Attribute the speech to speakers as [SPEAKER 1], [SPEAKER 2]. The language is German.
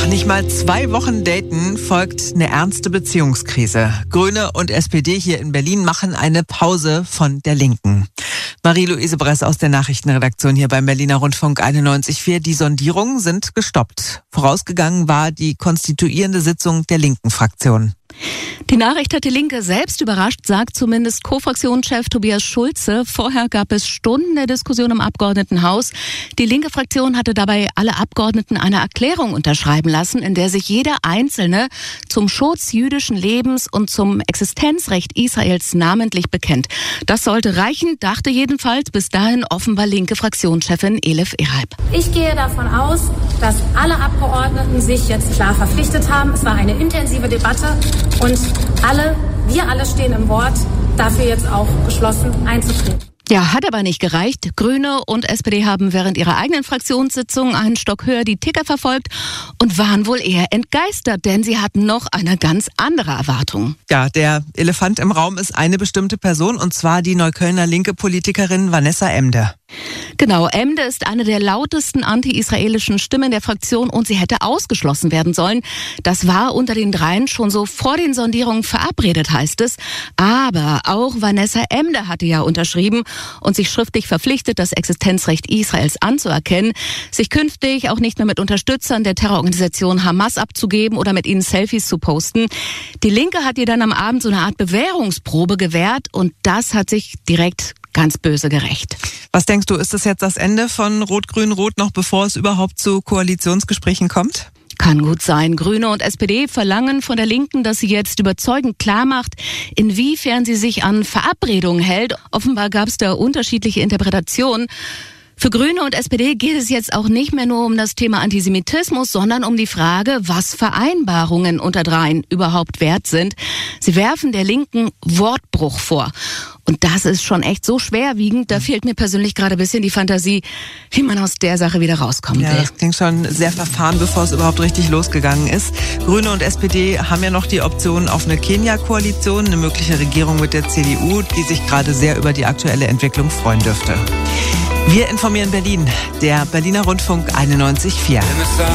[SPEAKER 1] Nach nicht mal 2 Wochen Daten folgt eine ernste Beziehungskrise. Grüne und SPD hier in Berlin machen eine Pause von der Linken. Marie-Louise Bress aus der Nachrichtenredaktion hier beim Berliner Rundfunk 91.4. Die Sondierungen sind gestoppt. Vorausgegangen war die konstituierende Sitzung der linken Fraktion.
[SPEAKER 2] Die Nachricht hat die Linke selbst überrascht, sagt zumindest Co-Fraktionschef Tobias Schulze. Vorher gab es Stunden der Diskussion im Abgeordnetenhaus. Die linke Fraktion hatte dabei alle Abgeordneten eine Erklärung unterschreiben lassen, in der sich jeder Einzelne zum Schutz jüdischen Lebens und zum Existenzrecht Israels namentlich bekennt. Das sollte reichen, dachte jedenfalls bis dahin offenbar linke Fraktionschefin Elif Ereib.
[SPEAKER 3] Ich gehe davon aus, dass alle Abgeordneten sich jetzt klar verpflichtet haben. Es war eine intensive Debatte. Und wir alle stehen im Wort, dafür jetzt auch beschlossen einzutreten.
[SPEAKER 2] Ja, hat aber nicht gereicht. Grüne und SPD haben während ihrer eigenen Fraktionssitzung einen Stock höher die Ticker verfolgt und waren wohl eher entgeistert, denn sie hatten noch eine ganz andere Erwartung.
[SPEAKER 1] Ja, der Elefant im Raum ist eine bestimmte Person, und zwar die Neuköllner linke Politikerin Vanessa Emde.
[SPEAKER 2] Genau, Emde ist eine der lautesten anti-israelischen Stimmen der Fraktion und sie hätte ausgeschlossen werden sollen. Das war unter den dreien schon so vor den Sondierungen verabredet, heißt es. Aber auch Vanessa Emde hatte ja unterschrieben und sich schriftlich verpflichtet, das Existenzrecht Israels anzuerkennen, sich künftig auch nicht mehr mit Unterstützern der Terrororganisation Hamas abzugeben oder mit ihnen Selfies zu posten. Die Linke hat ihr dann am Abend so eine Art Bewährungsprobe gewährt und das hat sich direkt ganz böse gerecht.
[SPEAKER 1] Was denkst du, ist das jetzt das Ende von Rot-Grün-Rot, noch bevor es überhaupt zu Koalitionsgesprächen kommt?
[SPEAKER 2] Kann gut sein. Grüne und SPD verlangen von der Linken, dass sie jetzt überzeugend klar macht, inwiefern sie sich an Verabredungen hält. Offenbar gab es da unterschiedliche Interpretationen. Für Grüne und SPD geht es jetzt auch nicht mehr nur um das Thema Antisemitismus, sondern um die Frage, was Vereinbarungen unter dreien überhaupt wert sind. Sie werfen der Linken Wortbruch vor. Und das ist schon echt so schwerwiegend, da fehlt mir persönlich gerade ein bisschen die Fantasie, wie man aus der Sache wieder rauskommen will.
[SPEAKER 1] Ja, das klingt schon sehr verfahren, bevor es überhaupt richtig losgegangen ist. Grüne und SPD haben ja noch die Option auf eine Kenia-Koalition, eine mögliche Regierung mit der CDU, die sich gerade sehr über die aktuelle Entwicklung freuen dürfte. Wir informieren Berlin, der Berliner Rundfunk 91.4.